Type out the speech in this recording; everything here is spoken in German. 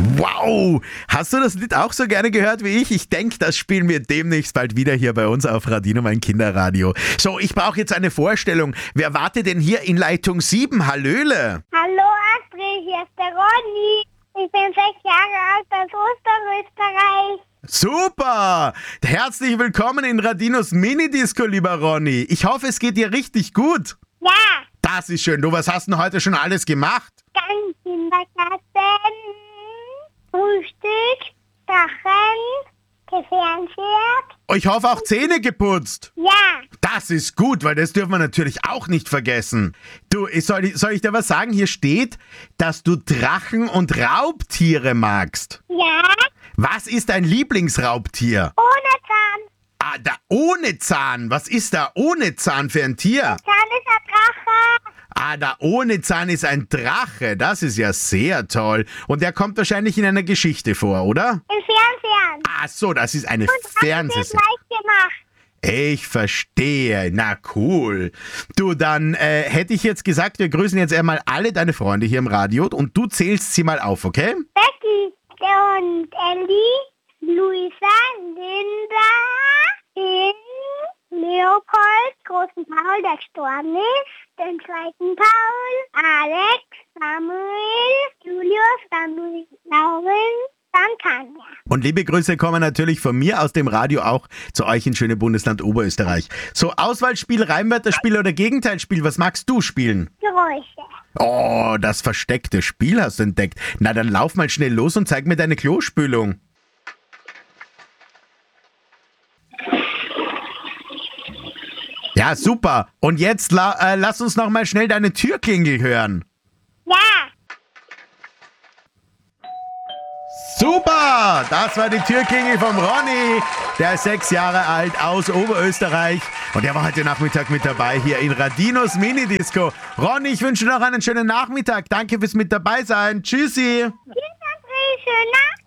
Wow! Hast du das Lied auch so gerne gehört wie ich? Ich denke, das spielen wir demnächst bald wieder hier bei uns auf Radino, mein Kinderradio. So, ich brauche jetzt eine Vorstellung. Wer wartet denn hier in Leitung 7? Hallöle! Hallo Astrid, hier ist der Ronny. Ich bin 6 Jahre alt aus Oberösterreich. Super! Herzlich willkommen in Radinos Minidisco, lieber Ronny. Ich hoffe, es geht dir richtig gut. Ja, Das ist schön. Du, was hast denn heute schon alles gemacht? ganz Kindergarten, Frühstück, Sachen, gefernseht. Ich hoffe auch Zähne geputzt. Ja, Das ist gut, weil das dürfen wir natürlich auch nicht vergessen. Du, soll ich dir was sagen? Hier steht, dass du Drachen und Raubtiere magst. ja, Was ist dein Lieblingsraubtier? ohne Zahn. Ah, da ohne Zahn. Was ist da ohne Zahn für ein Tier? Zahn ist ein Drache. Ah, da ohne Zahn ist ein Drache. Das ist ja sehr toll. Und der kommt wahrscheinlich in einer Geschichte vor, oder? Im Fernsehen. Ach so, das ist eine Und Fernsehserie. leicht gemacht. Ich verstehe. Na cool. Du, dann hätte ich jetzt gesagt, wir grüßen jetzt einmal alle deine Freunde hier im Radio und du zählst sie mal auf, okay? Becky und Ellie, Luisa, Linda, Leopold, großen Paul, der gestorben ist, den zweiten Paul, Alex, Samuel, Julius, dann Lauren, dann Tanja. Und liebe Grüße kommen natürlich von mir aus dem Radio auch zu euch in schöne Bundesland Oberösterreich. So, Auswahlspiel, Reimwörterspiel oder Gegenteilspiel, was magst du spielen? Geräusche. Oh, das versteckte Spiel hast du entdeckt. Na, dann lauf mal schnell los und zeig mir deine Klospülung. Ja, super. Und jetzt lass uns noch mal schnell deine Türklingel hören. Ja, Super! Das war die Türklingel vom Ronny. Der ist 6 Jahre alt aus Oberösterreich. Und der war heute Nachmittag mit dabei hier in Radinos Minidisco. Ronny, ich wünsche noch einen schönen Nachmittag. Danke fürs mit dabei sein. Tschüssi. Tschüss, André, schönen Abend.